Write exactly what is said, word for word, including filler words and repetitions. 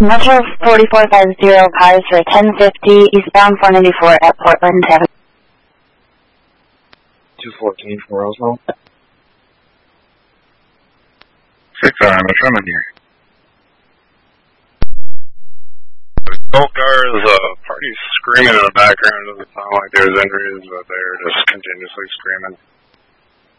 Metro forty-four fifty cars for ten fifty eastbound four ninety-four at Portland Avenue. two fourteen for Roseville. six R, I'm coming here. Gold cars, uh, parties screaming in the background. Doesn't sound like there's injuries, but they're just continuously screaming.